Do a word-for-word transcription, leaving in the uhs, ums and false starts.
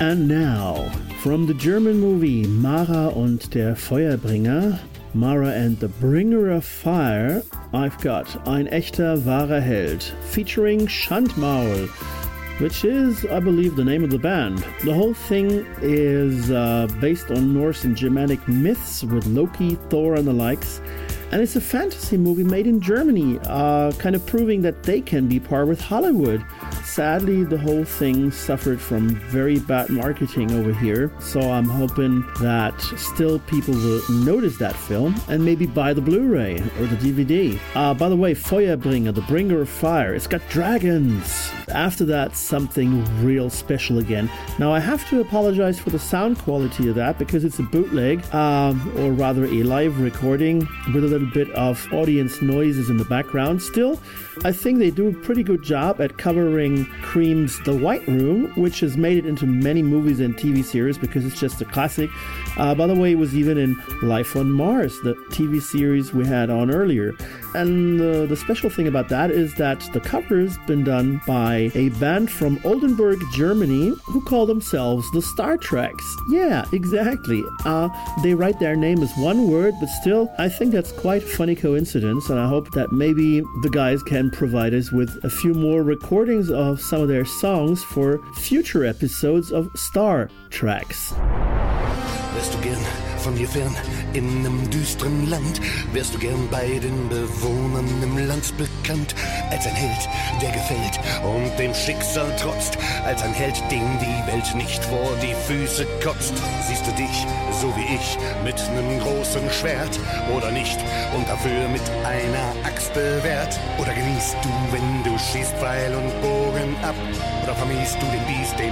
And now, from the German movie Mara und der Feuerbringer, Mara and the Bringer of Fire, I've got Ein echter wahrer Held, featuring Schandmaul, which is, I believe, the name of the band. The whole thing is uh, based on Norse and Germanic myths with Loki, Thor, and the likes. And it's a fantasy movie made in Germany, uh, kind of proving that they can be par with Hollywood. Sadly, the whole thing suffered from very bad marketing over here, so I'm hoping that still people will notice that film and maybe buy the Blu-ray or the D V D. Uh, by the way, Feuerbringer, the Bringer of Fire, it's got dragons. After that, something real special again. Now, I have to apologize for the sound quality of that because it's a bootleg, um, or rather a live recording with a little bit of audience noises in the background. Still, I think they do a pretty good job at covering Cream's The White Room, which has made it into many movies and T V series because it's just a classic. Uh, by the way, it was even in Life on Mars, the T V series we had on earlier. And uh, the special thing about that is that the cover has been done by a band from Oldenburg, Germany, who call themselves the Star Treks. Yeah, exactly. Uh, they write their name as one word, but still, I think that's quite a funny coincidence, and I hope that maybe the guys can provide us with a few more recordings of some of their songs for future episodes of Star Treks. Wärst du gern von hier fern in nem düsteren Land, wärst du gern bei den Bewohnern im Land bekannt, als ein Held, der gefällt und dem Schicksal trotzt, als ein Held, dem die Welt nicht vor die Füße kotzt. Siehst du dich, so wie ich, mit nem großen Schwert oder nicht und dafür mit einer Axt bewehrt? Oder genießt du, wenn du schießt Pfeil und Bogen ab, oder vermisst du den Biest, den